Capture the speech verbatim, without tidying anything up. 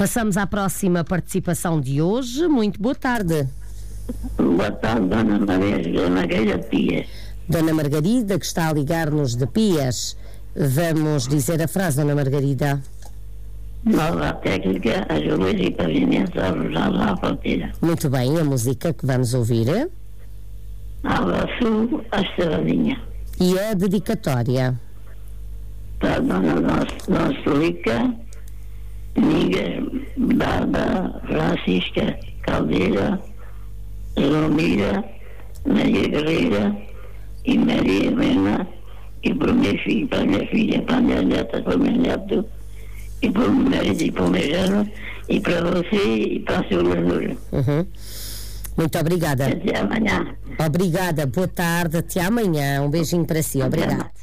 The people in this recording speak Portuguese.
Passamos à próxima participação de hoje. Muito boa tarde. Boa tarde, Dona Maria Dona Margarida Pias. Dona Margarida, que está a ligar-nos de Pias. Vamos dizer a frase, Dona Margarida. Nova técnica, as luzes e pavimentos arrojados à partida. Muito bem, a música que vamos ouvir. Água Sul, a estradinha. E a dedicatória. Para a Dona Nosselica, Migas, Bárbara, Francisca, Caldeira, Zelmira, Maria Guerreira e Maria Helena, e para o meu filho, para a minha filha, para a minha neta, para o meu neto, e para o meu marido e para o meu genro, e para você e para a sua Leonora. Uhum. Muito obrigada. Até amanhã. Obrigada, boa tarde, até amanhã. Um beijinho para si, obrigada.